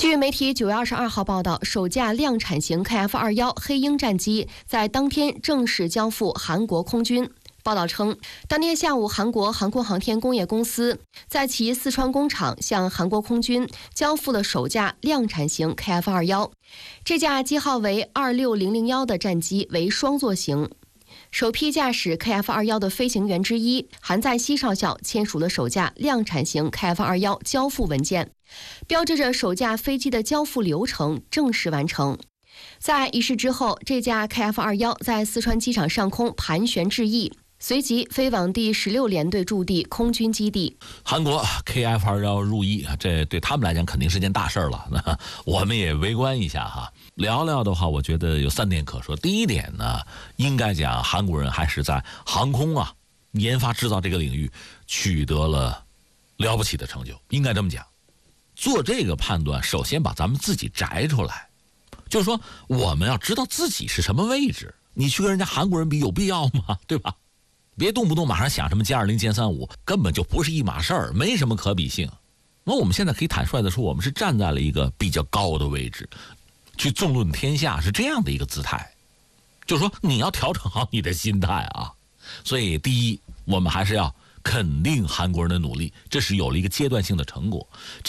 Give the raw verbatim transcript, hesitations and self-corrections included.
据媒体九月二十二号报道，首架量产型 K F 二十一 黑鹰战机在当天正式交付韩国空军。报道称，当天下午，韩国航空航天工业公司在其四川工厂向韩国空军交付了首架量产型 K F 二十一。这架机号为二六零零一的战机为双座型。首批驾驶 K F 二十一的飞行员之一韩在熙少校签署了首架量产型 K F 二十一交付文件，标志着首架飞机的交付流程正式完成。在仪式之后，这架 K F 二十一在四川机场上空盘旋致意，随即飞往第十六联队驻地空军基地。 韩国 K F 二十一入役，这对他们来讲肯定是件大事了。那我们也围观一下哈，聊聊的话，我觉得有三点可说。第一点呢，应该讲韩国人还是在航空啊、研发制造这个领域取得了了不起的成就，应该这么讲。做这个判断，首先把咱们自己摘出来，就是说我们要知道自己是什么位置。你去跟人家韩国人比有必要吗？对吧？别动不动马上想什么歼二零、歼三五，根本就不是一码事儿，没什么可比性。那我们现在可以坦率地说，我们是站在了一个比较高的位置，去纵论天下，是这样的一个姿态。就是说，你要调整好你的心态啊。所以，第一，我们还是要肯定韩国人的努力，这是有了一个阶段性的成果。